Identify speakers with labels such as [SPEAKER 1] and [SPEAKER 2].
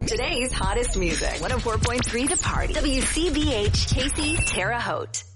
[SPEAKER 1] Today's hottest music. 104.3 The Party. WCBH, Casey, Terre Haute.